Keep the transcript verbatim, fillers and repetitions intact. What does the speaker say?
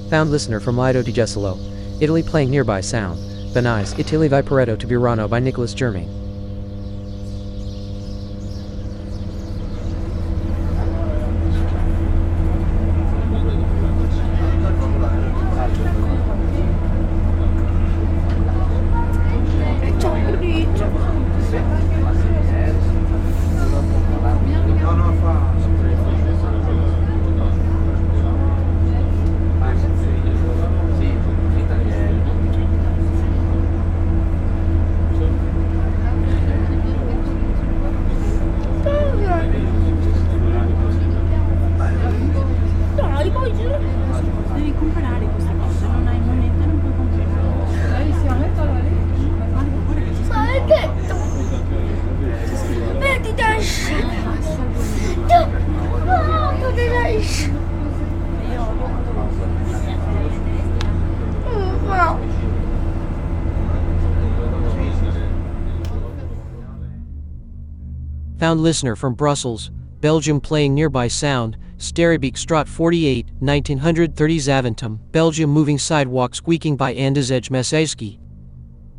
Found listener from Lido di Jesolo, Italy playing nearby sound. Venice, Italy Viperetto to Burano by Nicholas Germain. Devi comprare queste cose, non hai moneta, non puoi comprare. Maledetto! Vedi Dash! No, non è Dash! No! Found listener from Brussels, Belgium playing nearby sound. Sterrebeek Straat forty-eight, nineteen thirty Zaventem, Belgium moving sidewalk squeaking by Andezej Mesejski.